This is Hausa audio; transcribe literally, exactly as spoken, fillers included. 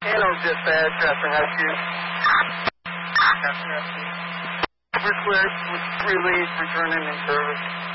Halo dispatch, Traffic Rescue. Traffic Rescue. Risk Relief returning in service.